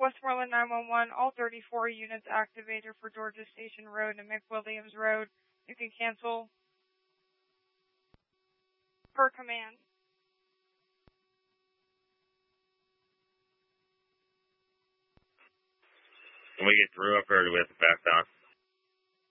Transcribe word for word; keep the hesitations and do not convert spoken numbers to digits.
Westmoreland nine one one, all thirty-four units activated for Georgia Station Road and McWilliams Road. You can cancel per command. Can we get through up here or do we have to back down?